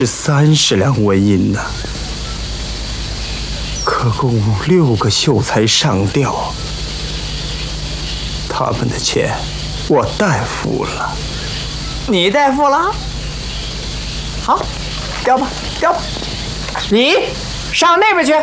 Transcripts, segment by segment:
30两纹银呢，可供6个秀才上吊。他们的钱我代付了。 你代付了？好，调吧，调吧。你上那边去。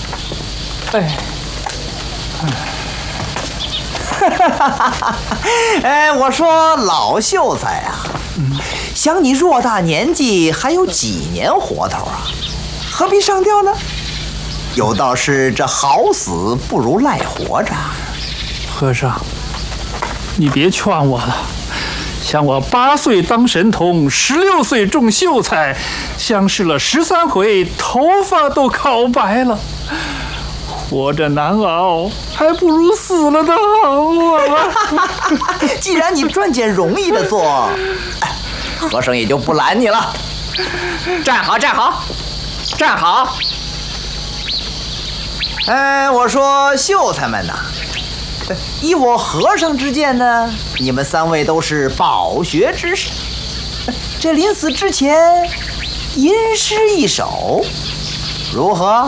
我说老秀才啊，想你偌大年纪，还有几年活头啊？何必上吊呢？有道是这好死不如赖活着。 和尚，你别劝我了。像我8岁当神童，16岁中秀才，相试了13回，头发都烤白了。活着难熬，还不如死了的好啊！ 既然你专拣容易的做，和尚也就不拦你了。站好，站好，站好。我说秀才们呐，依我和尚之见呢，你们3位都是饱学之士，这临死之前吟诗一首，如何？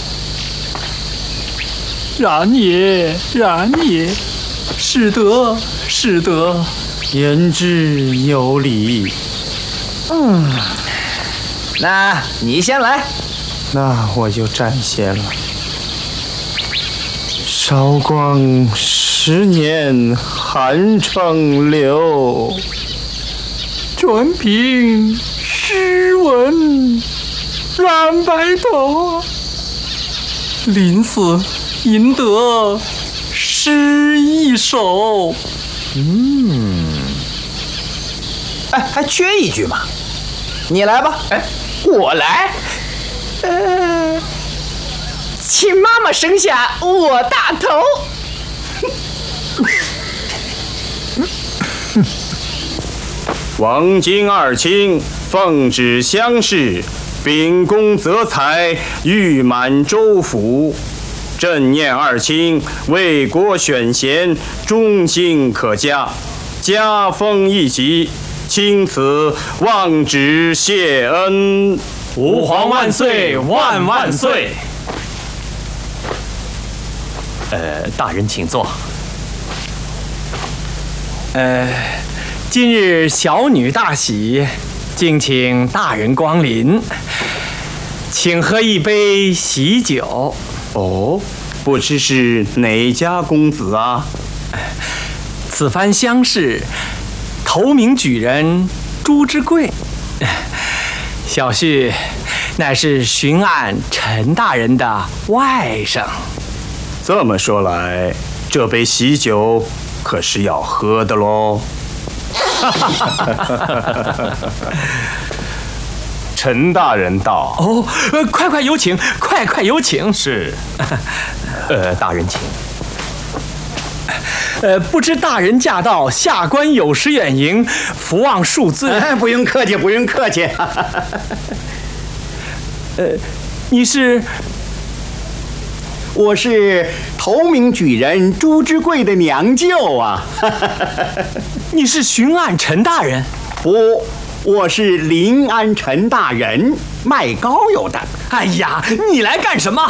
然也，然也，是得，是得， 言之有理。 那你先来。 那我就占先了。韶光10年寒窗柳， 转凭诗文染白头。临死吟得诗一首。 还缺一句嘛，你来吧。 我来。请妈妈生下我大头。 王金二卿奉旨乡试，秉公择才，誉满州府。朕念二卿为国选贤，忠心可嘉，加封一级，钦此望旨谢恩。 吾皇万岁，万万岁！大人请坐。今日小女大喜，敬请大人光临，请喝一杯喜酒。 哦，不知是哪家公子啊？ 此番乡试，头名举人朱之贵，小婿乃是巡按陈大人的外甥。 这么说来，这杯喜酒可是要喝的喽。陈大人到。 哦，快快有请，快快有请。 是。 大人请。不知大人驾到，下官有失远迎，伏望恕罪。 不用客气，不用客气。 你是？ 我是头名举人朱之贵的娘舅啊。 你是巡按陈大人？ 不，我是临安陈大人，卖膏药的。 哎呀，你来干什么？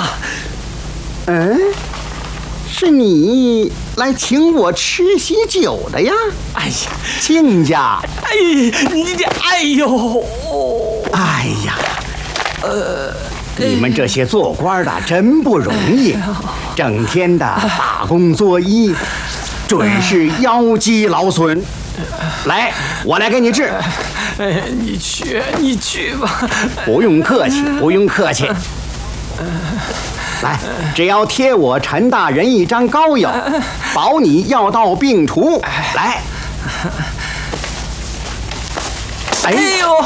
是你来请我吃喜酒的呀？ 哎呀， 亲家！ 哎呦！ 哎呀，你们这些做官的真不容易，整天的打工作揖，准是腰肌劳损。来，我来给你治。 你去吧。 不用客气，不用客气。来，只要贴我陈大人一张膏药，保你药到病除。来。 哎呦！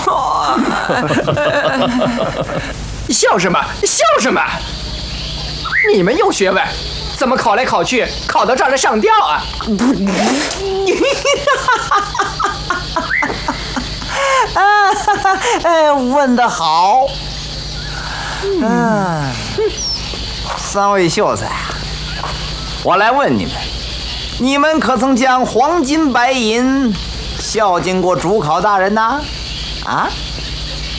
笑什么？笑什么？你们有学问，怎么考来考去，考到这儿来上吊啊？ 问得好。3位秀才，我来问你们，你们可曾将黄金白银孝敬过主考大人呐？啊？